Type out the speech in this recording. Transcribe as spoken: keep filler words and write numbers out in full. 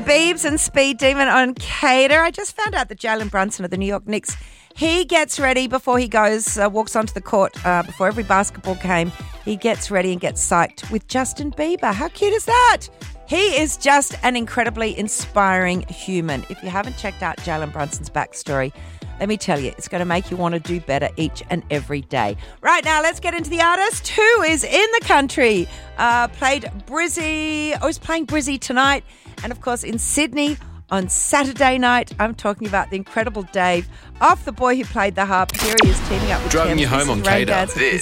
Biebs and Speed Demon on Cater. I just found out that Jalen Brunson of the New York Knicks, he gets ready before he goes, uh, walks onto the court uh, before every basketball game. He gets ready and gets psyched with Justin Bieber. How cute is that? He is just an incredibly inspiring human. If you haven't checked out Jalen Brunson's backstory, let me tell you, it's going to make you want to do better each and every day. Right now, let's get into the artist who is in the country. Uh, played Brizzy, oh, he's playing Brizzy tonight. And of course, in Sydney on Saturday night, I'm talking about the incredible Dave, off the boy who played the harp. Here he is teaming up with Driving Tim. you home This on is Rain Cater. Dance with This